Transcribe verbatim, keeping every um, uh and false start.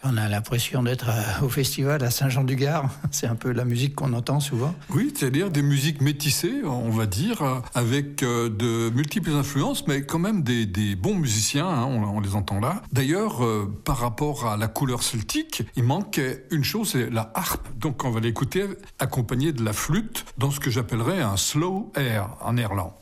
On a l'impression d'être à, au festival à Saint-Jean-du-Gard. C'est un peu la musique qu'on entend souvent. Oui, c'est-à-dire des musiques métissées, on va dire, avec euh, de multiples influences, mais quand même des, des bons musiciens, hein, on, on les entend là. D'ailleurs, euh, par rapport à la couleur celtique, il manquait une chose, c'est la harpe. Donc on va l'écouter accompagnée de la flûte dans ce que j'appellerais un slow air en néerlandais.